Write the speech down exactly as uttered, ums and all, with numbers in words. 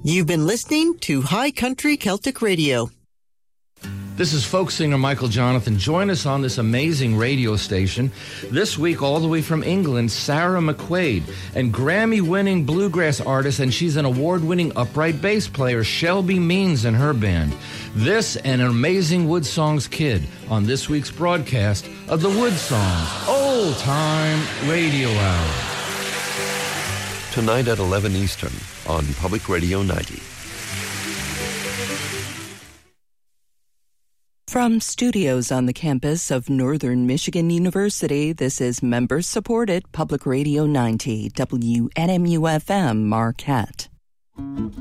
You've been listening to High Country Celtic Radio. This is folk singer Michael Jonathan. Join us on this amazing radio station. This week, all the way from England, Sarah McQuaid, and Grammy-winning bluegrass artist, and she's an award-winning upright bass player, Shelby Means, and her band. This and an amazing Wood Songs kid on this week's broadcast of the Wood Songs Old Time Radio Hour. Tonight at eleven Eastern on Public Radio ninety. From studios on the campus of Northern Michigan University, this is member-supported Public Radio ninety, W N M U F M Marquette.